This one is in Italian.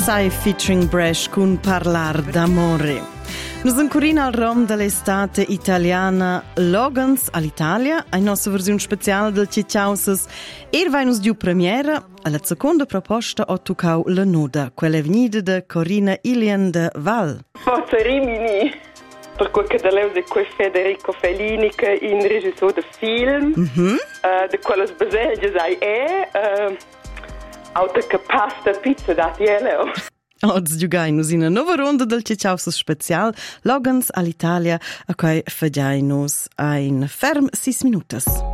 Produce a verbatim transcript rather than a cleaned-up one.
Versailles featuring Bresh con Parlar d'amore. Nos ancorina al rom dell'estate italiana Logans all'Italia, a nostra versione speciale del Cicciausas, e vai nos diu premiera, alla seconda proposta ho toccau la noda, quella venuta da Corina Ilian de Val. Forza Rimini, per quel che da leu di quel Federico Fellini, che è in regissore di film, Mm-hmm. uh, di quelle sbaselge sai è, uh, auto che pasta pizza dati e leu. Oggi giugainus in una nuova ronda del Cicciausas special Logans all'Italia, a cui fagiainus in ferm sis minutas.